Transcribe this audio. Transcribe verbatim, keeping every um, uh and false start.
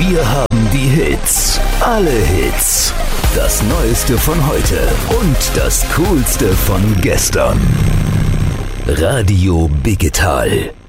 Wir haben die Hits. Alle Hits. Das Neueste von heute und das Coolste von gestern. Radio Biggetal.